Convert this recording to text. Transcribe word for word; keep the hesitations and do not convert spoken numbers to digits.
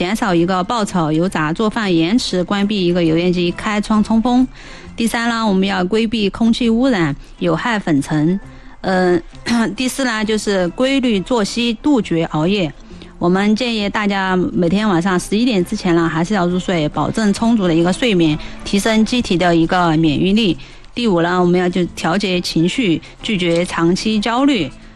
减少一个爆炒、油炸、做饭延迟，关闭一个油烟机，开窗通风。第三呢，我们要规避空气污染、有害粉尘。嗯、呃，第四呢，就是规律作息，杜绝熬夜。我们建议大家每天晚上十一点之前呢，还是要入睡，保证充足的一个睡眠，提升机体的一个免疫力。第五呢，我们要就调节情绪，拒绝长期焦虑。